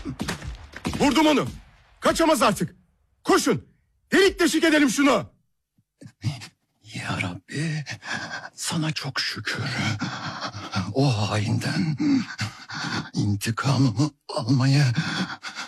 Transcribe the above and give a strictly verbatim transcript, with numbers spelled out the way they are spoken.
Vurdum onu. Kaçamaz artık. Koşun. Delik deşik edelim şunu. Ya Rabbi, sana çok şükür. O hainden intikamımı almayı